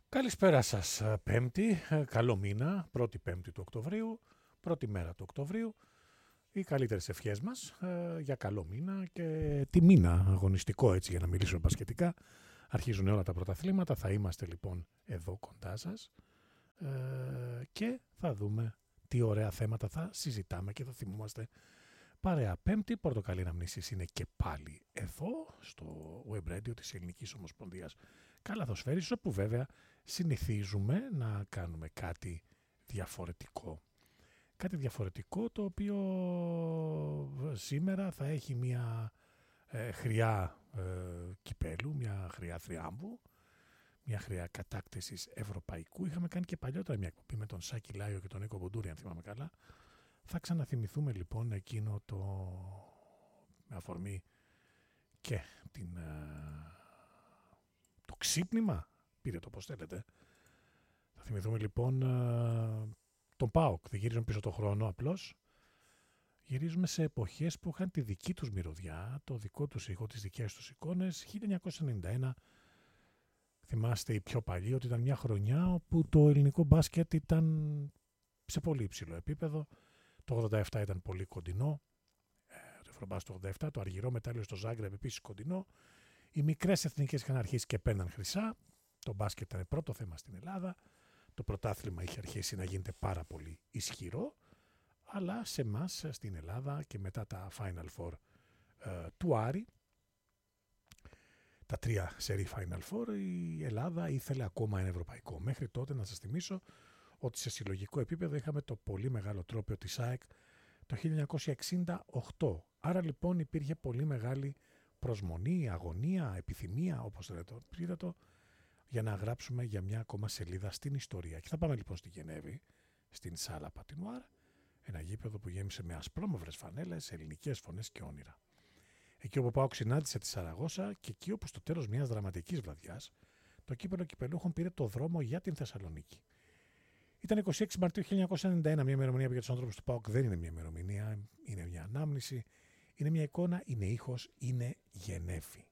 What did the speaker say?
Καλησπέρα σας. Πέμπτη, καλό μήνα, πρώτη Πέμπτη του Οκτωβρίου, πρώτη μέρα του Οκτωβρίου. Οι καλύτερες ευχές μας για καλό μήνα και τη μήνα αγωνιστικό, έτσι για να μιλήσω μπασκετικά. Αρχίζουν όλα τα πρωταθλήματα, θα είμαστε λοιπόν εδώ κοντά σας και θα δούμε τι ωραία θέματα θα συζητάμε και θα θυμούμαστε παρέα. Πέμπτη, Πορτοκαλί Αναμνήσεις είναι και πάλι εδώ στο Web Radio της Ελληνικής Ομοσπονδίας Καλαθοσφαίρισης, όπου βέβαια συνηθίζουμε να κάνουμε κάτι διαφορετικό. Κάτι διαφορετικό το οποίο σήμερα θα έχει μια χρειά κυπέλου, μια χρειά θριάμβου, μια χρειά κατάκτησης ευρωπαϊκού. Είχαμε κάνει και παλιότερα μια εκπομπή με τον Σάκη Λάιο και τον Νίκο Μποντούρη, αν θυμάμαι καλά. Θα ξαναθυμηθούμε λοιπόν εκείνο το με αφορμή και το ξύπνημα, πείτε το πώς θέλετε. Θα θυμηθούμε λοιπόν τον ΠΑΟΚ. Δεν γυρίζουμε πίσω το χρόνο απλώς. Γυρίζουμε σε εποχές που είχαν τη δική τους μυρωδιά, το δικό τους ήχο, τις δικές τους εικόνες. 1991, θυμάστε οι πιο παλιοί, ότι ήταν μια χρονιά όπου το ελληνικό μπάσκετ ήταν σε πολύ υψηλό επίπεδο. Το 87 ήταν πολύ κοντινό, το Ευρωμπάσκετ το 87, το αργυρό μετάλλιο στο Ζάγκρεπ επίσης κοντινό. Οι μικρές εθνικές είχαν αρχίσει και παίρναν χρυσά. Το μπάσκετ ήταν πρώτο θέμα στην Ελλάδα. Το πρωτάθλημα είχε αρχίσει να γίνεται πάρα πολύ ισχυρό. Αλλά σε εμάς στην Ελλάδα και μετά τα Final Four του Άρη, τα 3 σερί Final Four, η Ελλάδα ήθελε ακόμα ένα ευρωπαϊκό. Μέχρι τότε να σας θυμίσω ότι σε συλλογικό επίπεδο είχαμε το πολύ μεγάλο τρόπαιο της ΑΕΚ το 1968. Άρα λοιπόν υπήρχε πολύ μεγάλη προσμονή, αγωνία, επιθυμία, όπως θέλετε το, για να γράψουμε για μια ακόμα σελίδα στην ιστορία. Και θα πάμε λοιπόν στη Γενέβη, στην Σάλα Πατινουάρ, ένα γήπεδο που γέμισε με ασπρόμαυρες φανέλες, ελληνικές φωνές και όνειρα. Εκεί όπου πάω συνάντησε τη Σαραγώσα και εκεί όπου στο τέλος μιας δραματικής βραδιάς το κύπελλο κυπελούχων πήρε το δρόμο για την Θεσσαλονίκη. Ήταν 26 Μαρτίου 1991, μια ημερομηνία που για τους ανθρώπους του ΠΑΟΚ δεν είναι μια ημερομηνία, είναι μια ανάμνηση, είναι μια εικόνα, είναι ήχος, είναι Γενέβη.